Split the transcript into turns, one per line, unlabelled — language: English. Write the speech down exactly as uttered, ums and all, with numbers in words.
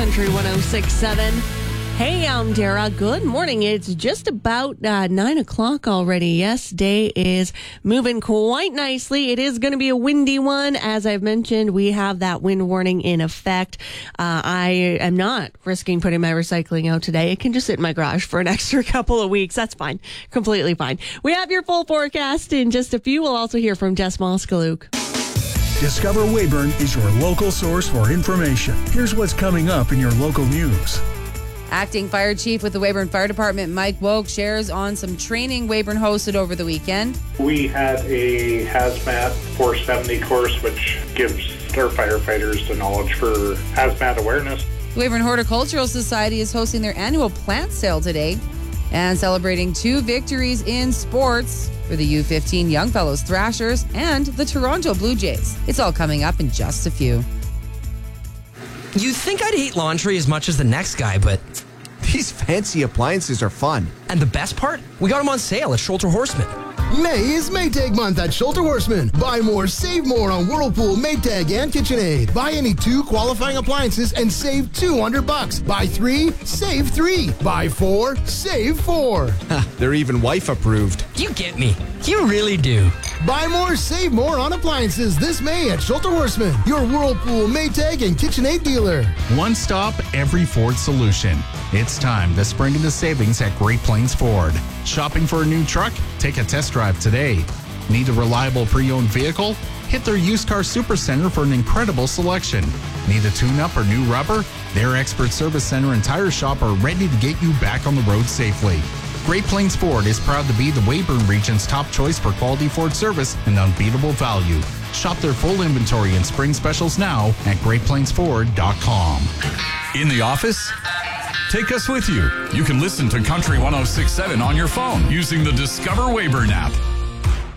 Country one oh six point seven. Hey, I'm Dara. Good morning. It's just about uh, nine o'clock already. Yes, day is moving quite nicely. It is going to be a windy one. As I've mentioned, we have that wind warning in effect. Uh, I am not risking putting my recycling out today. It can just sit in my garage for an extra couple of weeks. That's fine. Completely fine. We have your full forecast in just a few. We'll also hear from Jess Moskaluk.
Discover Weyburn is your local source for information. Here's what's coming up in your local news.
Acting Fire Chief with the Weyburn Fire Department, Mike Woke, shares on some training Weyburn hosted over the weekend.
We had a hazmat four seventy course, which gives our firefighters the knowledge for hazmat awareness.
The Weyburn Horticultural Society is hosting their annual plant sale today and celebrating two victories in sports for the U fifteen Young Fellows Thrashers and the Toronto Blue Jays. It's all coming up in just a few.
You'd think I'd hate laundry as much as the next guy, but
these fancy appliances are fun.
And the best part? We got them on sale at Schulter Horseman.
May is Maytag month at Schulter Horseman. Buy more, save more on Whirlpool, Maytag, and KitchenAid. Buy any two qualifying appliances and save two hundred bucks. Buy three, save three. Buy four, save four.
They're even wife approved.
You get me. You really do.
Buy more, save more on appliances this May at Schulter Horseman, your Whirlpool, Maytag, and KitchenAid dealer.
One stop, every Ford solution. It's time to spring into savings at Great Plains Ford. Shopping for a new truck? Take a test drive today. Need a reliable pre-owned vehicle? Hit their used car supercenter for an incredible selection. Need a tune-up or new rubber? Their expert service center and tire shop are ready to get you back on the road safely. Great Plains Ford is proud to be the Weyburn region's top choice for quality Ford service and unbeatable value. Shop their full inventory and spring specials now at great plains ford dot com.
In the office? Take us with you. You can listen to Country one oh six point seven on your phone using the Discover Weyburn app.